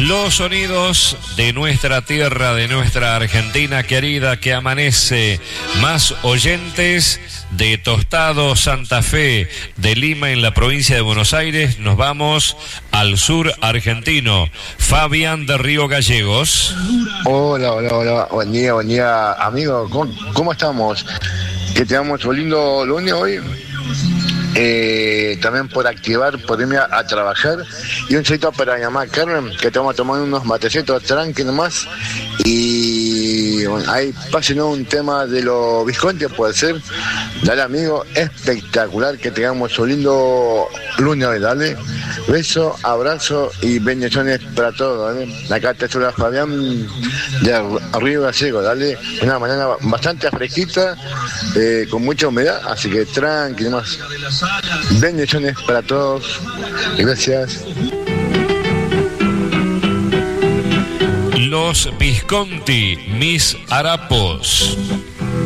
Los sonidos de nuestra tierra, de nuestra Argentina querida, que amanece. Más oyentes de Tostado, Santa Fe, de Lima, en la provincia de Buenos Aires. Nos vamos al sur argentino. Fabián de Río Gallegos. Hola. Buen día, amigo. ¿Cómo estamos? Que tengamos un lindo lunes hoy. También por activar, por irme a trabajar. Y un saludito para mi mamá Carmen, que estamos tomando unos matecitos tranqui nomás. Y bueno, ahí pasen un tema de los Visconti, puede ser. Dale, amigo, espectacular, que tengamos un lindo lunes hoy, dale. Beso, abrazo y bendiciones para todos, ¿dale? Acá te saluda Fabián de Río Gallego, dale. Una mañana bastante fresquita, con mucha humedad, así que tranqui nomás. Bendiciones para todos. Gracias. Los Visconti, mis harapos.